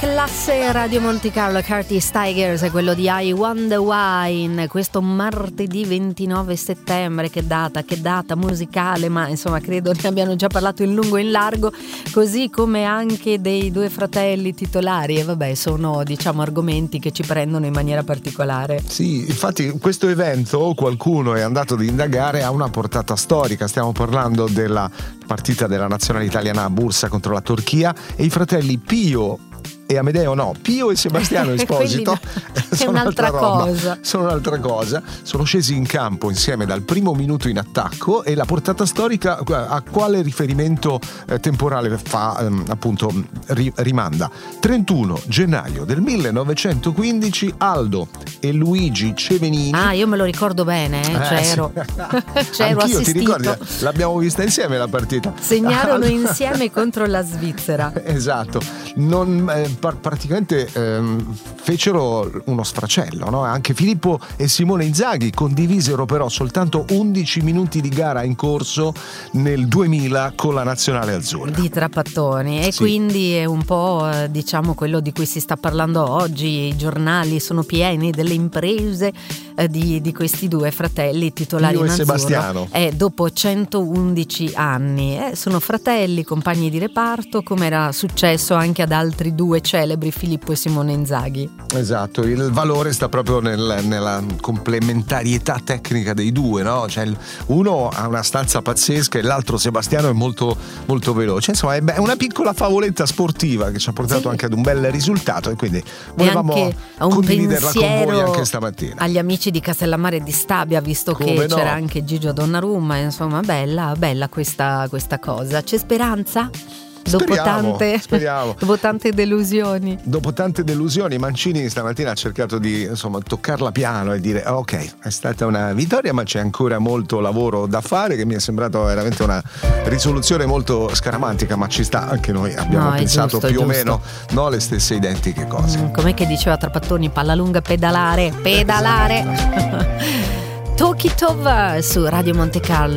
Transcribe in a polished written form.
Classe Radio Monte Carlo, Curtis Tigers è quello di I Wonder Why in questo martedì 29 settembre. Che data musicale, ma insomma credo ne abbiano già parlato in lungo e in largo, così come anche dei due fratelli titolari, e vabbè, sono diciamo argomenti che ci prendono in maniera particolare. Sì, infatti questo evento, qualcuno è andato ad indagare, ha una portata storica. Stiamo parlando della partita della nazionale italiana a Bursa contro la Turchia, e i fratelli Pio e Amedeo, no, Pio e Sebastiano Esposito sono un'altra cosa. Sono un'altra cosa. Sono scesi in campo insieme dal primo minuto in attacco, e la portata storica a quale riferimento temporale fa appunto rimanda? 31 gennaio del 1915, Aldo e Luigi Cevenini. Ah, io me lo ricordo bene, c'ero. Sì. C'ero Anch'io, assistito. ti ricordi? L'abbiamo vista insieme la partita. Segnarono insieme contro la Svizzera. Esatto. Praticamente fecero uno sfracello, no? Anche Filippo e Simone Inzaghi condivisero però soltanto 11 minuti di gara in corso nel 2000 con la nazionale azzurra. Di trapattoni, e sì. Quindi è un po' diciamo quello di cui si sta parlando oggi. I giornali sono pieni delle imprese di questi due fratelli titolari Pio in e azzurro. Sebastiano. Dopo 111 anni sono fratelli, compagni di reparto, come era successo anche ad altri due celebri, Filippo e Simone Inzaghi. Esatto, il valore sta proprio nella complementarietà tecnica dei due, no? Cioè uno ha una stanza pazzesca e l'altro, Sebastiano, è molto molto veloce. Insomma, è una piccola favoletta sportiva che ci ha portato anche ad un bel risultato, e quindi volevamo condividerla con voi anche stamattina. Agli amici di Castellammare di Stabia, visto che c'era anche Gigio Donnarumma, insomma bella questa cosa. C'è speranza? Speriamo. Dopo tante delusioni. Dopo tante delusioni, Mancini stamattina ha cercato di toccarla piano e dire ok, è stata una vittoria, ma c'è ancora molto lavoro da fare, che mi è sembrato veramente una risoluzione molto scaramantica, ma ci sta, anche noi abbiamo pensato giusto, più o meno le stesse identiche cose. Com'è che diceva Trapattoni? Palla lunga, pedalare. Esatto. Talk It Over su Radio Monte Carlo.